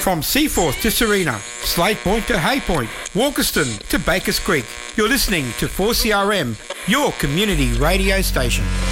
From Seaforth to Serena, Slade Point to Hay Point, Walkerston to Bakers Creek, you're listening to 4CRM, your community radio station.